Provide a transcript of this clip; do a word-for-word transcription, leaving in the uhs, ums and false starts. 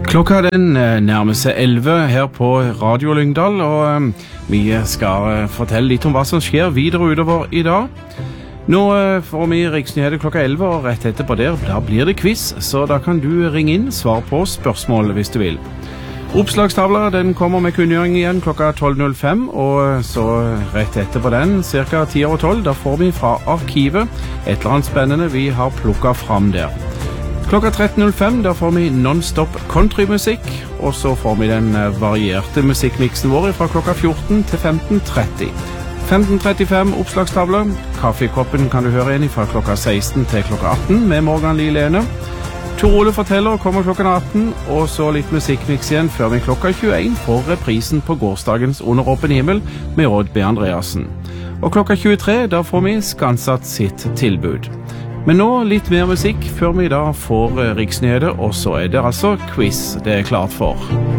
Klokka den nærmer seg elleve her på Radio Lyngdal, og vi skal fortelle litt om hva som skjer videre utover i dag. Nå får vi Riksnyheter klokka elleve, og rett etterpå der, da blir det quiz, så da kan du ringe inn, svar på spørsmål hvis du vil. Oppslagstavler, den kommer med kunngjøring igjen klokka tolv null fem, og så rett etterpå den, cirka ti over tolv, da får vi fra arkivet et eller annet spennende vi har plukket fram der. Klokka tretten null fem, da får vi non-stop countrymusikk, og så får vi den varierte musikkmiksen vår fra klokka fjorten til femten tretti. femten trettifem oppslagstavler, kaffekoppen kan du høre igjen fra klokka seksten til klokka atten med Morgan Lie Lene. Tor Ole forteller kommer klokka atten, og så litt musikkmiks igjen før vi klokka tjueen får reprisen på gårsdagens Under åpen himmel med Odd B. Andreassen. Og klokka tjuetre, da får vi Skansat sitt tilbud. Men nå litt mer musikk før vi da får Riksnyheter, og så er det altså quiz det er klart for.